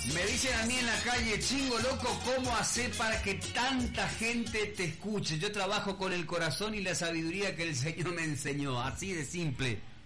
Me dicen a mí en la calle, chingo loco, ¿cómo hacer para que tanta gente te escuche? Yo trabajo con el corazón y la sabiduría que el Señor me enseñó, así de simple.